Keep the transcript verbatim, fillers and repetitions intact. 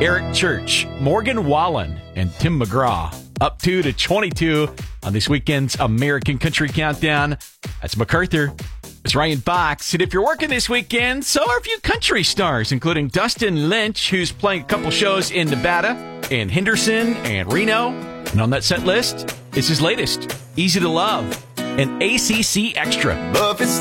Eric Church, Morgan Wallen, and Tim McGraw. Up two to twenty-two on this weekend's American Country Countdown. That's MacArthur. It's Ryan Fox. And if you're working this weekend, so are a few country stars, including Dustin Lynch, who's playing a couple shows in Nevada, and Henderson, and Reno. And on that set list is his latest, Easy to Love, and A C C Extra. Love is